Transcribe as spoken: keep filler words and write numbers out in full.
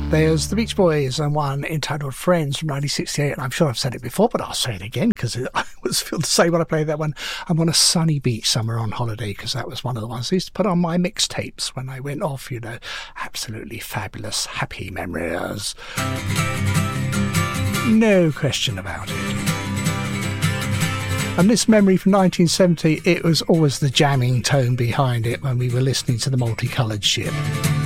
There's the Beach Boys and one entitled Friends from nineteen sixty-eight. And I'm sure I've said it before, but I'll say it again because I always feel the same when I play that one. I'm on a sunny beach somewhere on holiday because that was one of the ones I used to put on my mixtapes when I went off, you know. Absolutely fabulous, happy memories. No question about it. And this memory from nineteen seventy, it was always the jamming tone behind it when we were listening to the Multicoloured Ship.